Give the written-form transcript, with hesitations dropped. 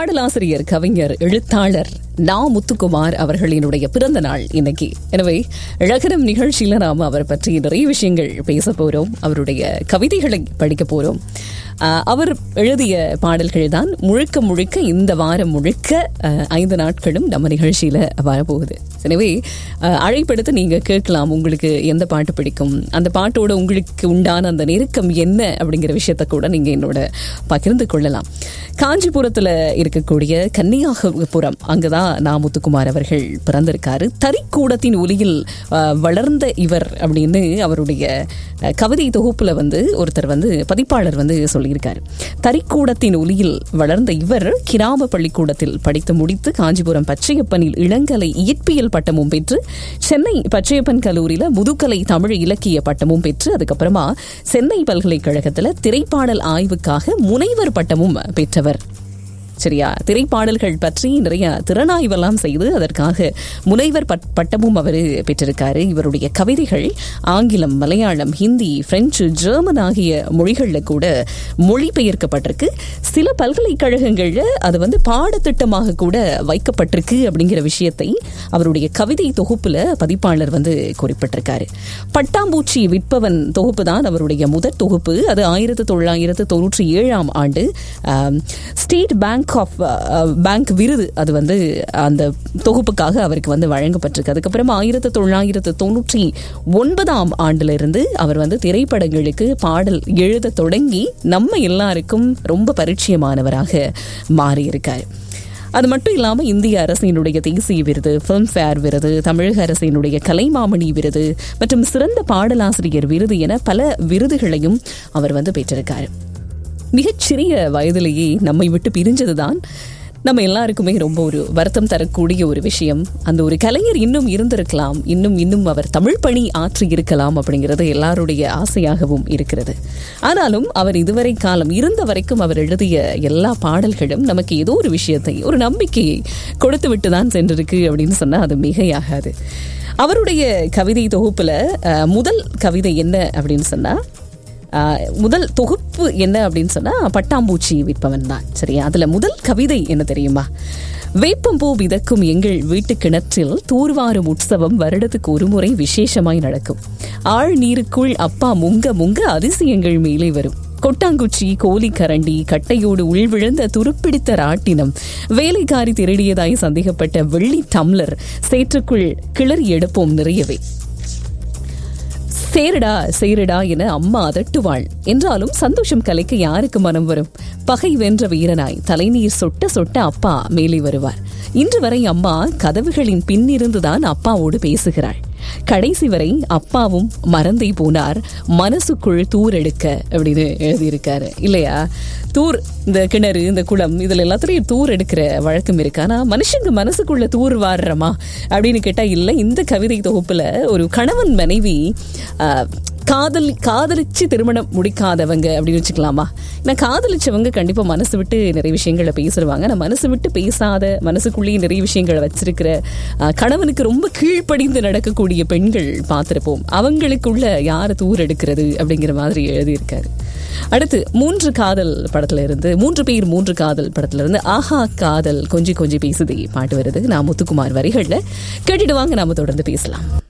பாடலாசிரியர், கவிஞர், எழுத்தாளர் நா. முத்துக்குமார் அவர்களினுடைய பிறந்த நாள் இன்னைக்கு. எனவே இழகரம் நிகழ்ச்சியில நாம அவர் பற்றி நிறைய விஷயங்கள் பேச போறோம். அவருடைய கவிதைகளை படிக்க போறோம். அவர் எழுதிய பாடல்கள் தான் முழுக்க முழுக்க இந்த வாரம் முழுக்க 5 நாட்களும் நம்ம நிகழ்ச்சியில வரப்போகுது. எனவே அழைப்படுத்த நீங்க கேட்கலாம், உங்களுக்கு எந்த பாட்டு பிடிக்கும், அந்த பாட்டோட உங்களுக்கு உண்டான அந்த நெருக்கம் என்ன அப்படிங்கிற விஷயத்த கூட நீங்க என்னோட பகிர்ந்து கொள்ளலாம். காஞ்சிபுரத்துல இருக்கக்கூடிய கன்னியாகுபுரம், அங்கதான் நா. முத்துக்குமார் அவர்கள் பிறந்திருக்காரு. தறிக்கூடத்தின் ஒலியில் வளர்ந்த இவர் அப்படின்னு அவருடைய கவிதை தொகுப்புல ஒருத்தர் பதிப்பாளர் சொல்லியிருக்காரு. தறிக்கூடத்தின் ஒலியில் வளர்ந்த இவர் கிராம பள்ளிக்கூடத்தில் படித்து முடித்து காஞ்சிபுரம் பச்சையப்பனில் இளங்கலை இயற்பியல் பட்டமும் பெற்று சென்னை பச்சையப்பன் கல்லூரியில முதுகலை தமிழ் இலக்கிய பட்டமும் பெற்று அதுக்கப்புறமா சென்னை பல்கலைக்கழகத்துல திரைப்பாடல் ஆய்வுக்காக முனைவர் பட்டமும் பெற்றவர். சரியா? திரைப்பாடல்கள் பற்றி நிறைய திறனாய்வெல்லாம் செய்து அதற்காக முனைவர் பட்டமும் அவர் பெற்றிருக்காரு. இவருடைய கவிதைகள் ஆங்கிலம், மலையாளம், ஹிந்தி, பிரெஞ்சு, ஜெர்மன் ஆகிய மொழிகளில் கூட மொழிபெயர்க்கப்பட்டிருக்கு. சில பல்கலைக்கழகங்கள்ல அது பாடத்திட்டமாக கூட வைக்கப்பட்டிருக்கு அப்படிங்கிற விஷயத்தை அவருடைய கவிதை தொகுப்புல பதிப்பாளர் குறிப்பிட்டிருக்காரு. பட்டாம்பூச்சி விற்பவன் தொகுப்பு தான் அவருடைய முதற் தொகுப்பு. அது 1997 ஆண்டு ஸ்டேட் பேங்க் விருது அது அந்த தொகுப்புக்காக அவருக்கு வழங்கப்பட்டிருக்கு. அதுக்கப்புறமா 1999 ஆண்டிலிருந்து அவர் திரைப்படங்களுக்கு பாடல் எழுத தொடங்கி நம்ம எல்லாருக்கும் ரொம்ப பரிச்சயமானவராக மாறியிருக்காரு. அது மட்டும் இல்லாமல் இந்திய அரசினுடைய தேசிய விருது, ஃபிலிம்ஃபேர் விருது, தமிழக அரசினுடைய கலைமாமணி விருது மற்றும் சிறந்த பாடலாசிரியர் விருது என பல விருதுகளையும் அவர் பெற்றிருக்காரு. மிகச்சிறிய வயதிலேயே நம்மை விட்டு பிரிஞ்சதுதான் நம்ம எல்லாருக்குமே ரொம்ப ஒரு வருத்தம் தரக்கூடிய ஒரு விஷயம். அந்த ஒரு கலைஞர் இன்னும் இருந்திருக்கலாம், இன்னும் அவர் தமிழ் பணி ஆற்றி இருக்கலாம் அப்படிங்கிறது எல்லாருடைய ஆசையாகவும் இருக்கிறது. ஆனாலும் அவர் இதுவரை காலம் இருந்த வரைக்கும் அவர் எழுதிய எல்லா பாடல்களும் நமக்கு ஏதோ ஒரு விஷயத்தை, ஒரு நம்பிக்கையை கொடுத்து விட்டு தான் சென்றிருக்கு அப்படின்னு சொன்னா அது மிகையாகாது. அவருடைய கவிதை தொகுப்புல முதல் கவிதை என்ன அப்படின்னு சொன்னா, முதல் தொகுப்பு என்ன அப்படின்னு சொன்னா பட்டாம்பூச்சி விற்பவன் தான். சரியா? அதுல முதல் கவிதை என்ன தெரியுமா? வேப்பம்பூ விதக்கும் எங்கள் வீட்டு கிணற்றில் தூர்வாரும் உற்சவம் வருடத்துக்கு ஒரு முறை விசேஷமாய் நடக்கும். ஆழ் நீருக்குள் அப்பா முங்க முங்க அதிசயங்கள் மேலே வரும். கொட்டாங்குச்சி, கோலி கரண்டி, கட்டையோடு உள்விழுந்த துருப்பிடித்த ராட்டினம், வேலைக்காரி திருடியதாய் சந்தேகப்பட்ட வெள்ளி டம்ளர், சேற்றுக்குள் கிளறி எடுப்போம் நிறையவே. சேரடா என அம்மா அதட்டுவாள். என்றாலும் சந்தோஷம் கலைக்க யாருக்கு மனம் வரும்? பகை வென்ற வீரனாய் தலைநீர் சொட்ட சொட்ட அப்பா மேலே வருவார். இன்று வரை அம்மா கதவுகளின் பின்னிருந்துதான் அப்பாவோடு பேசுகிறாள். கடைசி வரை அப்பாவும் மறந்தே போனார், மனசுக்குள் தூர் எடுக்க அப்படின்னு எழுதியிருக்காரு இல்லையா? தூர், இந்த கிணறு, இந்த குளம், இதுல எல்லாத்துலயும் தூர் எடுக்கிற வழக்கம் இருக்கு. ஆனா மனுஷங்க மனசுக்குள்ள தூர் வாடுறமா அப்படின்னு கேட்டா இல்லை. இந்த கவிதை தொகுப்புல ஒரு கணவன் மனைவி காதலிச்சு திருமணம் முடிக்காதவங்க அப்படின்னு வச்சுக்கலாமா? நான் காதலிச்சவங்க கண்டிப்பா மனசு விட்டு நிறைய விஷயங்களை பேசுவாங்க. நான் மனசு விட்டு பேசாத, மனசுக்குள்ளேயே நிறைய விஷயங்களை வச்சிருக்கிற கணவனுக்கு ரொம்ப கீழ்ப்படிந்து நடக்கக்கூடிய பெண்கள் பார்த்திருப்போம். அவங்களுக்குள்ள யாரு தூர் எடுக்கிறது அப்படிங்கிற மாதிரி எழுதியிருக்காரு. அடுத்து 3 காதல் படத்துல இருந்து 3 பேர் 3 காதல் படத்துல இருந்து ஆஹா காதல் கொஞ்சி கொஞ்சி பேசுதே பாட்டு வருது. நான் முத்துக்குமார் வரிகள்ல கேட்டுட்டு வாங்க, நாம தொடர்ந்து பேசலாம்.